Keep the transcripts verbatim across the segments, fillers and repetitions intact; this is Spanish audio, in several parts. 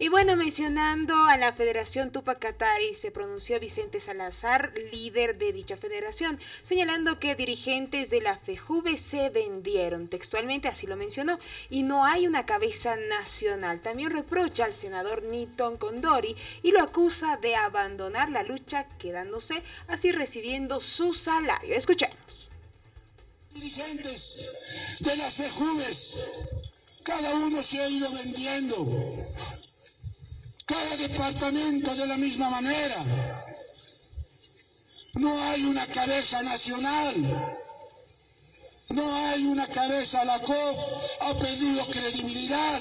Y bueno, mencionando a la Federación Tupac Katari, se pronunció Vicente Salazar, líder de dicha federación, señalando que dirigentes de la FEJUVE se vendieron, textualmente así lo mencionó, y no hay una cabeza nacional. También reprocha al senador Nilton Condori y lo acusa de abandonar la lucha, quedándose así recibiendo su salario. Escuchemos. Dirigentes de las FEJUVES, cada uno se ha ido vendiendo. Cada departamento de la misma manera. No hay una cabeza nacional. No hay una cabeza. La C O P ha perdido credibilidad.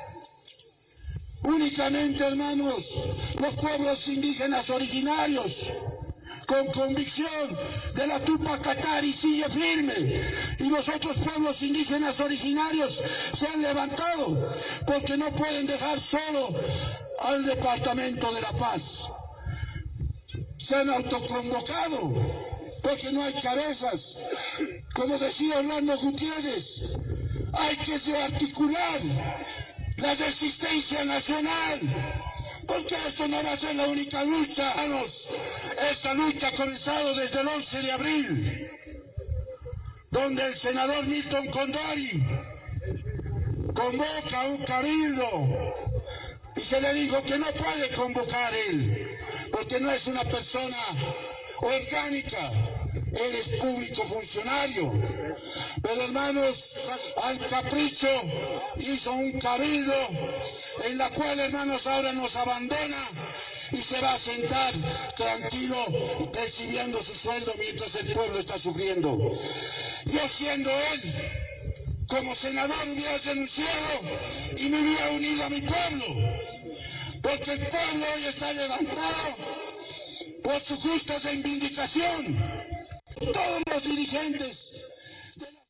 Únicamente, hermanos, los pueblos indígenas originarios, con convicción de la Tupac Katari, sigue firme, y los otros pueblos indígenas originarios se han levantado porque no pueden dejar solo al Departamento de la Paz. Se han autoconvocado porque no hay cabezas. Como decía Orlando Gutiérrez, hay que articular la resistencia nacional, porque esto no va a ser la única lucha. Esta lucha ha comenzado desde el once de abril, donde el senador Nilton Condori convoca a un cabildo y se le dijo que no puede convocar él, porque no es una persona orgánica, él es público funcionario. Pero, hermanos, al capricho hizo un cabildo en la cual, hermanos, ahora nos abandona y se va a sentar tranquilo percibiendo su sueldo mientras el pueblo está sufriendo. Yo, siendo él, como senador, hubiera renunciado y me hubiera unido a mi pueblo, porque el pueblo hoy está levantado por su justa reivindicación. Todos los dirigentes de la...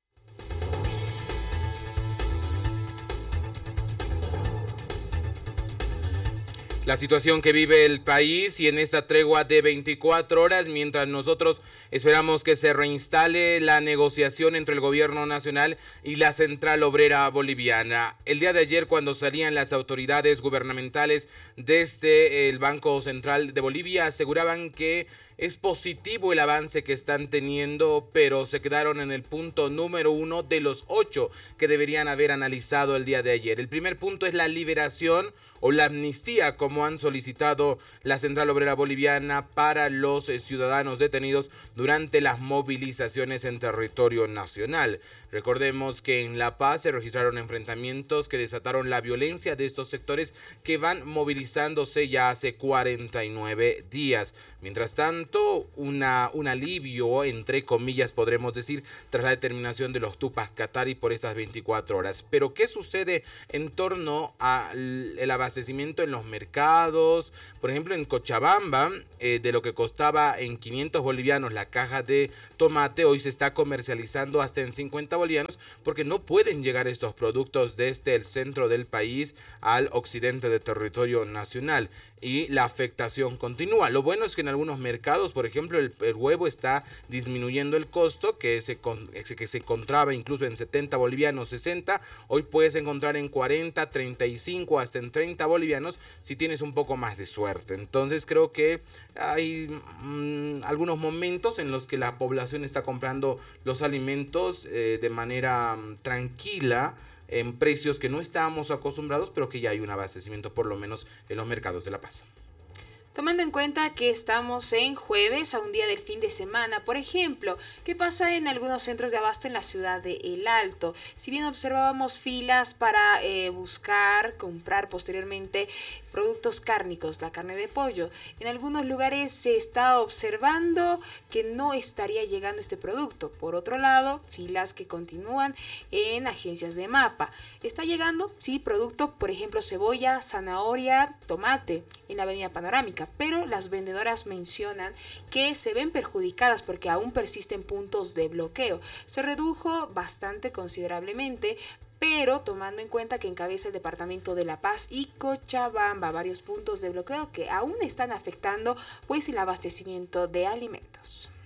La situación que vive el país y en esta tregua de veinticuatro horas, mientras nosotros esperamos que se reinstale la negociación entre el gobierno nacional y la Central Obrera Boliviana. El día de ayer, cuando salían las autoridades gubernamentales desde el Banco Central de Bolivia, aseguraban que es positivo el avance que están teniendo, pero se quedaron en el punto número uno de los ocho que deberían haber analizado el día de ayer. El primer punto es la liberación o la amnistía, como han solicitado la Central Obrera Boliviana para los eh, ciudadanos detenidos durante las movilizaciones en territorio nacional. Recordemos que en La Paz se registraron enfrentamientos que desataron la violencia de estos sectores que van movilizándose ya hace cuarenta y nueve días. Mientras tanto, una, un alivio, entre comillas, podremos decir, tras la determinación de los Tupac Katari por estas veinticuatro horas. Pero, ¿qué sucede en torno al abastecimiento en los mercados? Por ejemplo, en Cochabamba, eh, de lo que costaba en quinientos bolivianos la caja de tomate, hoy se está comercializando hasta en cincuenta bolivianos, porque no pueden llegar estos productos desde el centro del país al occidente del territorio nacional, y la afectación continúa. Lo bueno es que en algunos mercados, por ejemplo, el, el huevo está disminuyendo el costo, que se, que se encontraba incluso en setenta bolivianos, sesenta, hoy puedes encontrar en cuarenta, treinta y cinco, hasta en treinta bolivianos si tienes un poco más de suerte. Entonces creo que hay mmm, algunos momentos en los que la población está comprando los alimentos eh, de manera mmm, tranquila, en precios que no estábamos acostumbrados, pero que ya hay un abastecimiento por lo menos en los mercados de La Paz. Tomando en cuenta que estamos en jueves, a un día del fin de semana, por ejemplo, ¿qué pasa en algunos centros de abasto en la ciudad de El Alto? Si bien observábamos filas para eh, buscar, comprar posteriormente productos cárnicos, la carne de pollo, en algunos lugares se está observando que no estaría llegando este producto. Por otro lado, filas que continúan en agencias de mapa. ¿Está llegando? Sí, producto, por ejemplo, cebolla, zanahoria, tomate en la avenida Panorámica, pero las vendedoras mencionan que se ven perjudicadas porque aún persisten puntos de bloqueo. Se redujo bastante considerablemente, pero tomando en cuenta que encabeza el departamento de La Paz y Cochabamba, varios puntos de bloqueo que aún están afectando pues el abastecimiento de alimentos.